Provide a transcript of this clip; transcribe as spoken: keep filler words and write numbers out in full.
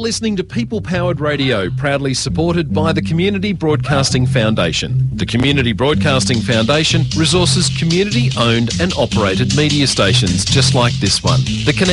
listening to People Powered Radio, proudly supported by the Community Broadcasting Foundation. The Community Broadcasting Foundation resources community-owned and operated media stations just like this one. The